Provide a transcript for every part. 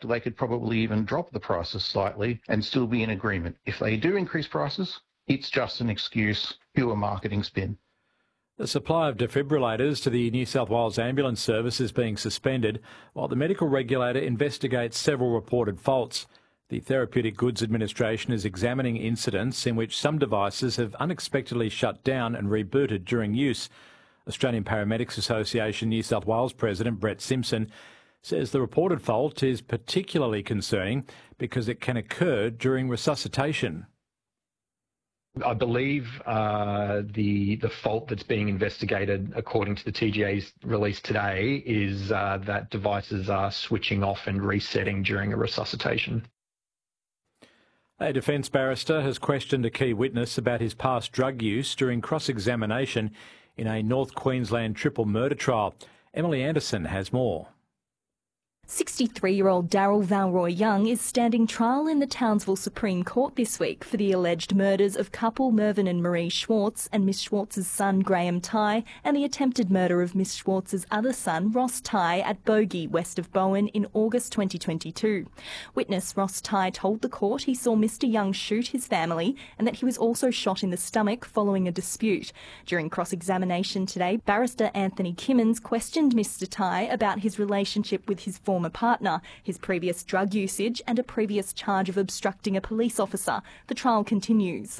fact, they could probably even drop the prices slightly and still be in agreement. If they do increase prices, it's just an excuse, pure marketing spin. The supply of defibrillators to the New South Wales Ambulance Service is being suspended while the medical regulator investigates several reported faults. The Therapeutic Goods Administration is examining incidents in which some devices have unexpectedly shut down and rebooted during use. Australian Paramedics Association New South Wales President Brett Simpson says the reported fault is particularly concerning because it can occur during resuscitation. I believe the fault that's being investigated, according to the TGA's release today, is that devices are switching off and resetting during a resuscitation. A defence barrister has questioned a key witness about his past drug use during cross-examination in a North Queensland triple murder trial. Emily Anderson has more. 63-year-old Daryl Valroy Young is standing trial in the Townsville Supreme Court this week for the alleged murders of couple Mervyn and Marie Schwartz and Miss Schwartz's son Graham Tighe and the attempted murder of Miss Schwartz's other son Ross Tighe at Bogey, west of Bowen, in August 2022. Witness Ross Tighe told the court he saw Mr Young shoot his family and that he was also shot in the stomach following a dispute. During cross-examination today, barrister Anthony Kimmins questioned Mr Tighe about his relationship with his former partner, his previous drug usage and a previous charge of obstructing a police officer. The trial continues.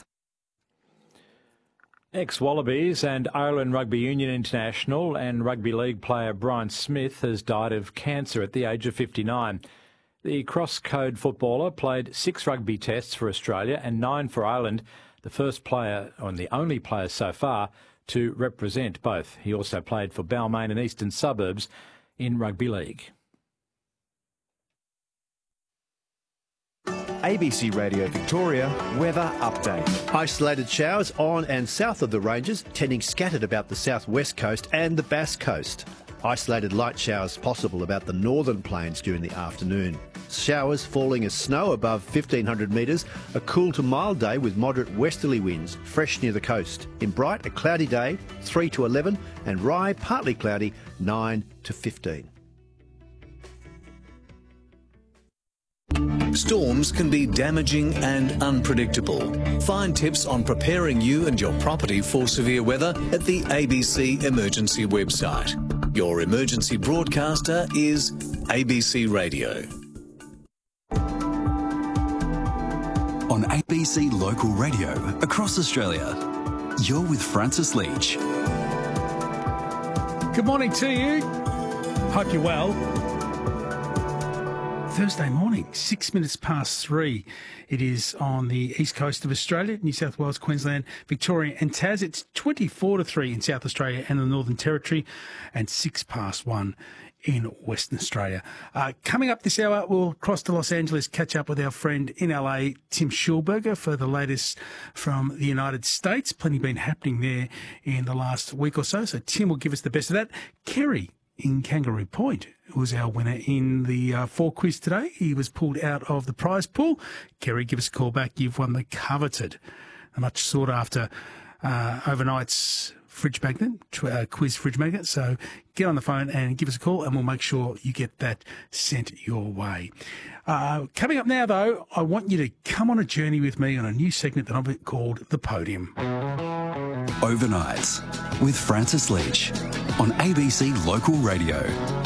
Ex-Wallabies and Ireland Rugby Union international and rugby league player Brian Smith has died of cancer at the age of 59. The cross-code footballer played 6 rugby tests for Australia and 9 for Ireland, the first player and the only player so far to represent both. He also played for Balmain and Eastern Suburbs in rugby league. ABC Radio Victoria weather update. Isolated showers on and south of the ranges, tending scattered about the southwest coast and the Bass Coast. Isolated light showers possible about the northern plains during the afternoon. Showers falling as snow above 1,500 metres. A cool to mild day with moderate westerly winds, fresh near the coast. In Bright, a cloudy day, 3 to 11, and Rye, partly cloudy, 9 to 15. Storms can be damaging and unpredictable. Find tips on preparing you and your property for severe weather at the ABC Emergency website. Your emergency broadcaster is ABC Radio. On ABC Local Radio across Australia, you're with Francis Leach. Good morning to you. Hope you're well. Thursday morning, 6 minutes past 3. It is on the east coast of Australia, New South Wales, Queensland, Victoria and Tas. It's 24 to 3 in South Australia and the Northern Territory, and 6 past 1 in Western Australia. Coming up this hour, we'll cross to Los Angeles, catch up with our friend in LA, Tim Schulberger, for the latest from the United States. Plenty been happening there in the last week or so, so Tim will give us the best of that. Kerry in Kangaroo Point was our winner in the 4 quiz today. He was pulled out of the prize pool. Kerry, give us a call back. You've won the coveted, a much sought after overnight's fridge magnet, quiz fridge magnet. So get on the phone and give us a call and we'll make sure you get that sent your way. Coming up now, though, I want you to come on a journey with me on a new segment that I've called The Podium. Overnights with Francis Leach on ABC Local Radio.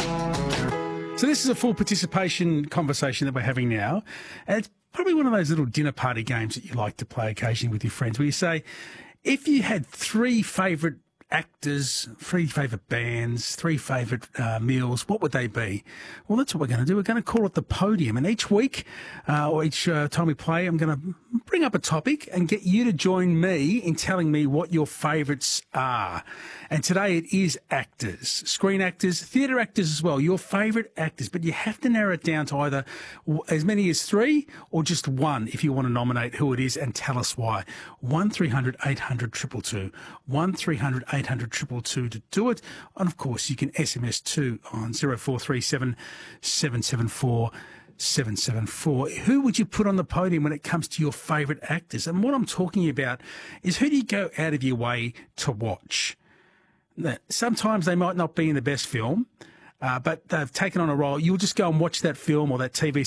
So this is a full participation conversation that we're having now. And it's probably one of those little dinner party games that you like to play occasionally with your friends, where you say, if you had 3 favourite actors, 3 favourite bands, 3 favourite meals, what would they be? Well, that's what we're going to do. We're going to call it The Podium. And each week, or each time we play, I'm going to bring up a topic and get you to join me in telling me what your favourites are. And today it is actors, screen actors, theatre actors as well, your favourite actors. But you have to narrow it down to either as many as 3 or just 1 if you want to nominate who it is and tell us why. 1300 800 222, 1300 800 222 to do it. And of course, you can SMS too on 0437 774 774. Who would you put on the podium when it comes to your favourite actors? And what I'm talking about is, who do you go out of your way to watch? Sometimes they might not be in the best film, but they've taken on a role. You'll just go and watch that film or that TV